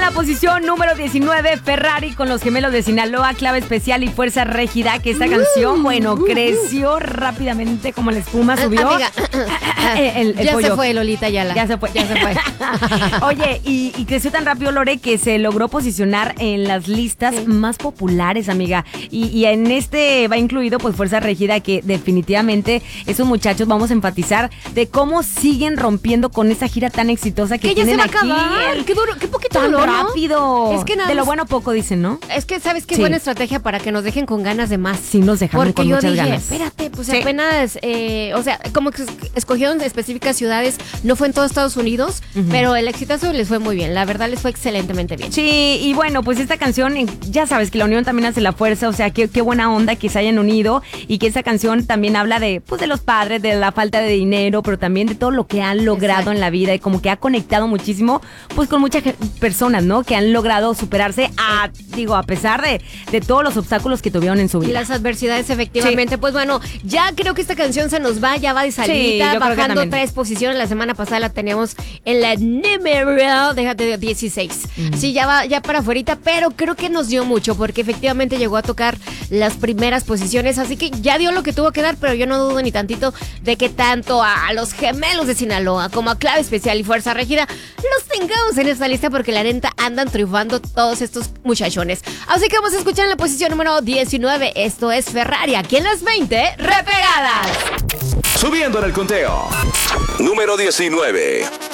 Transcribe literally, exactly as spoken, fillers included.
la posición número diecinueve, Ferrari con los Gemelos de Sinaloa, Clave Especial y Fuerza Régida, que esta uh, canción, bueno, uh, creció uh. rápidamente como la espuma, subió. Amiga, el, el ya pollo. se fue Lolita Ayala. Ya se fue, ya se fue. Oye, y, y creció tan rápido, Lore, que se logró posicionar en las listas sí. más populares, amiga. Y, y en este va incluido, pues, Fuerza Régida, que definitivamente esos muchachos, vamos a enfatizar de cómo siguen rompiendo con esa gira tan exitosa que, que tienen ya aquí. se va a acabar. Qué duro, qué poquito tan dolor, rápido. ¿no? Es que nada de lo más, bueno poco dicen, ¿no? Es que sabes qué sí. buena estrategia para que nos dejen con ganas de más. Sí, nos dejaron Porque con yo muchas dije, ganas. espérate, pues sí. apenas, eh, o sea, como que escogieron específicas ciudades, no fue en todos Estados Unidos, uh-huh. pero el exitazo les fue muy bien. La verdad les fue excelentemente bien. Sí, y bueno, pues esta canción, ya sabes que la unión también hace la fuerza, o sea, qué, qué buena onda que se hayan unido y que esta canción también habla de, pues, de los padres, de la falta de dinero, pero también de todo lo que han logrado Exacto. en la vida y como que ha conectado muchísimo, pues, con muchas personas, ¿no? Que han logrado superarse a, digo, a pesar de, de todos los obstáculos que tuvieron en su vida. Y las adversidades, efectivamente. Sí. Pues bueno, ya creo que esta canción se nos va, ya va de salida, sí, bajando tres posiciones. La semana pasada la teníamos en la número, déjate, dieciséis. Mm. Sí, ya va, ya para afuera, pero creo que nos dio mucho, porque efectivamente llegó a tocar las primeras posiciones, así que ya dio lo que tuvo que dar, pero yo no dudo ni tantito de que tanto a los Gemelos de Sinaloa como a Clave Especial y Fuerza Régida los tengamos en esta lista, porque la neta andan triunfando todos estos muchachones. Así que vamos a escuchar en la posición número diecinueve. Esto es Ferrari, aquí en las veinte Repegadas. Subiendo en el conteo. Número diecinueve.